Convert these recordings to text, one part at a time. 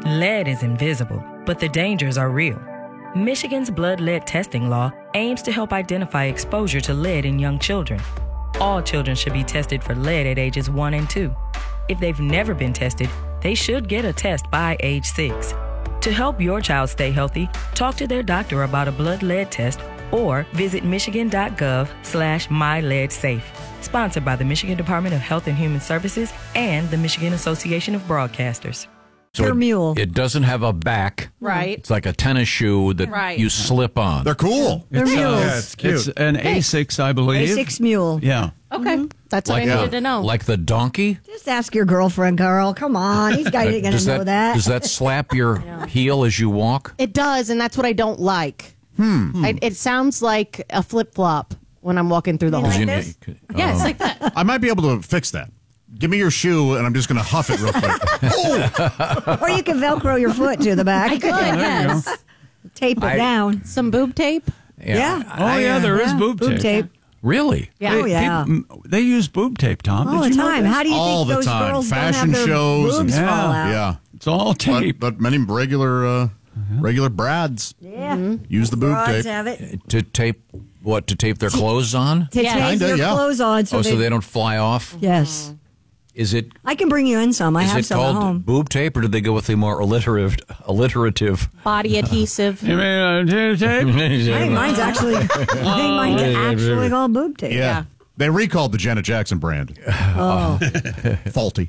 Lead is invisible, but the dangers are real. Michigan's blood lead testing law aims to help identify exposure to lead in young children. All children should be tested for lead at ages 1 and 2. If they've never been tested, they should get a test by age 6. To help your child stay healthy, talk to their doctor about a blood lead test or visit michigan.gov/myleadsafe. Sponsored by the Michigan Department of Health and Human Services and the Michigan Association of Broadcasters. So mule. It doesn't have a back. Right. It's like a tennis shoe that you slip on. They're cool. They're mules. Yeah, it's cute. It's an A6, I believe. A6 mule. Yeah. Okay. That's what I needed to know. Like the donkey? Just ask your girlfriend, Carl. Come on. These guys ain't going to know that. Does that slap your heel as you walk? It does, and that's what I don't like. It sounds like a flip-flop when I'm walking through the hall. Like this? Yeah, it's like that. I might be able to fix that. Give me your shoe, and I'm just going to huff it real quick. Or you can Velcro your foot to the back. I could, yes. Tape it down. Some boob tape? Yeah. Oh, yeah, there is boob tape. Really? Yeah. Oh, yeah. They use boob tape, Tom. All Did the you know time. that? How do you All think the those time. girls Fashion don't have their shows boobs and- fall out? Yeah. It's all tape. But many regular brads use the boob Broads tape. have it. To tape what? To tape their clothes on? To Yeah. tape Kinda, your yeah. clothes on so So they don't fly off? Yes. Is it I can bring you in some. I is have it some at called home. boob tape, or did they go with the more alliterative? Body adhesive. You mean tape? I think mine's actually, called boob tape. Yeah. They recalled the Janet Jackson brand. Oh. Faulty.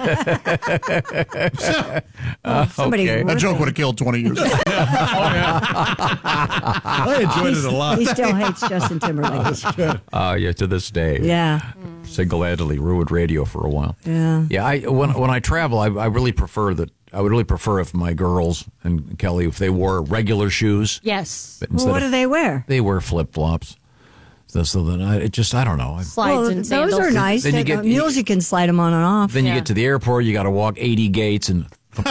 Somebody Okay. That joke would have killed 20 years ago. I enjoyed it a lot. He still hates Justin Timberlake. Yeah, to this day. Yeah. Single-handedly ruined radio for a while. Yeah. Yeah, when I travel, I really prefer that. I would really prefer if my girls and Kelly, if they wore regular shoes. Yes. But Well, instead what of- do they wear? They wear flip-flops. So then I don't know. Slides Well, and those sandals. are nice. Then you get- Mules, you can slide them on and off. Then you get to the airport, you got to walk 80 gates and.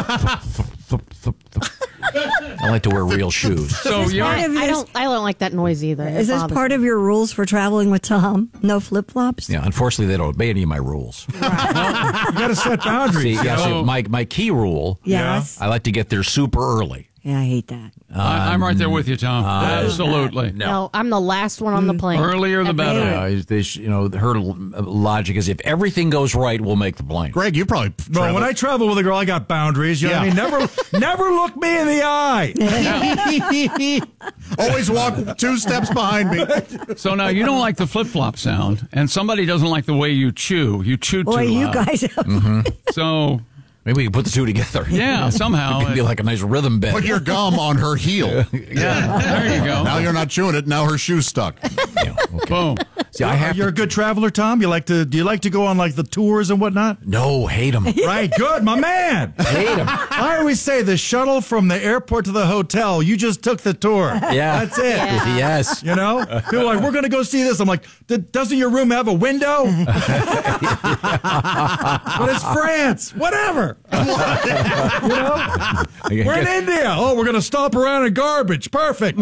I like to wear real shoes. So you part of I this- don't like that noise either. Is this part of your rules for traveling with Tom? No flip-flops? Yeah, unfortunately, they don't obey any of my rules. you got to set boundaries. See, my key rule. Yes. I like to get there super early. Yeah, I hate that. I'm right there with you, Tom. Absolutely. No, I'm the last one on the plane. Earlier the better. Her logic is if everything goes right, we'll make the plane. Greg, you probably No, when I travel with a girl, I got boundaries. You know what I mean? Never look me in the eye. always walk 2 steps behind me. So now you don't like the flip-flop sound, and somebody doesn't like the way you chew. You chew too Boy, you loud. guys. So, Maybe we can put the two together. yeah, somehow. It could be like a nice rhythm bed. Put your gum on her heel. Yeah, there you go. Now you're not chewing it. Now her shoe's stuck. Yeah, okay. Boom. See, I have You're a good traveler, Tom. Do you like to go on like the tours and whatnot? No, hate them. Right, good, my man. Hate them. I always say the shuttle from the airport to the hotel. You just took the tour. Yeah. That's it. Yeah. Yes. You know, people are like, we're going to go see this. I'm like, doesn't your room have a window? But it's France. Whatever. You know, we're in India. Oh, we're going to stop around in garbage. Perfect.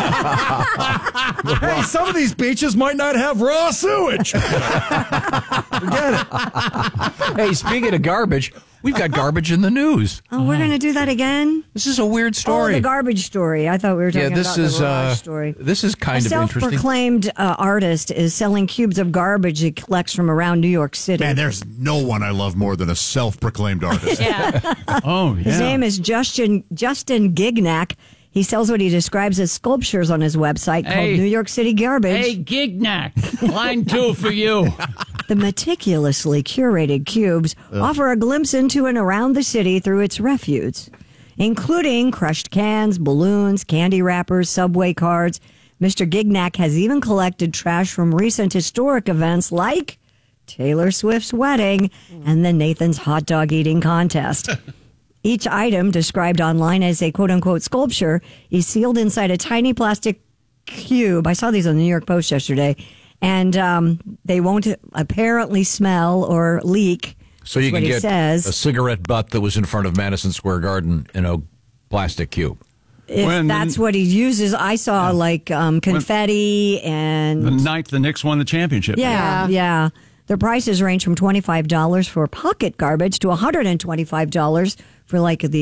Hey, some of these beaches might not have raw sewage. Forget it. Hey, speaking of garbage, we've got garbage in the news. Oh, we're going to do that again? This is a weird Oh, story. the garbage story. I thought we were talking Yeah, this about is the garage story. this is kind A of interesting. self-proclaimed artist is selling cubes of garbage he collects from around New York City. Man, there's no one I love more than a self-proclaimed artist. Yeah. Oh, yeah. His name is Justin Gignac. He sells what he describes as sculptures on his website called Hey. New York City Garbage. Hey, Gignac, line 2 for you. The meticulously curated cubes offer a glimpse into and around the city through its refuse, including crushed cans, balloons, candy wrappers, subway cards. Mr. Gignac has even collected trash from recent historic events like Taylor Swift's wedding and the Nathan's hot dog eating contest. Each item, described online as a quote-unquote sculpture, is sealed inside a tiny plastic cube. I saw these on the New York Post yesterday. And they won't apparently smell or leak. So you is what can he get says. a cigarette butt that was in front of Madison Square Garden in a plastic cube. If that's what he uses. I saw like confetti and The night the Knicks won the championship. yeah. Their prices range from $25 for pocket garbage to $125 for like the